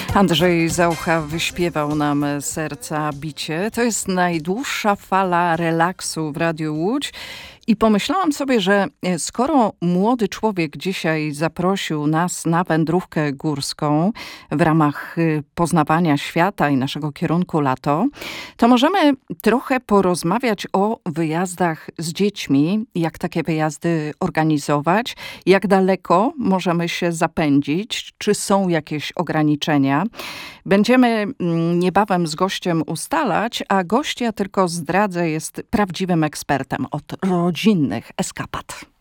Andrzej Zaucha wyśpiewał nam Serca bicie. To jest najdłuższa fala relaksu w Radiu Łódź. I pomyślałam sobie, że skoro młody człowiek dzisiaj zaprosił nas na wędrówkę górską w ramach poznawania świata i naszego kierunku lato, to możemy trochę porozmawiać o wyjazdach z dziećmi, jak takie wyjazdy organizować, jak daleko możemy się zapędzić, czy są jakieś ograniczenia. Będziemy niebawem z gościem ustalać, a gość, ja tylko zdradzę, jest prawdziwym ekspertem od rodzinnych eskapad.